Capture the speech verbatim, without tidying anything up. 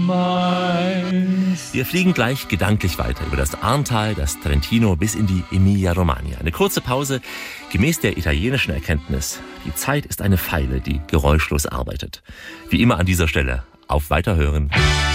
meins. Wir fliegen gleich gedanklich weiter über das Arntal, das Trentino bis in die Emilia-Romagna. Eine kurze Pause, gemäß der italienischen Erkenntnis. Die Zeit ist eine Feile, die geräuschlos arbeitet. Wie immer an dieser Stelle, auf Weiterhören.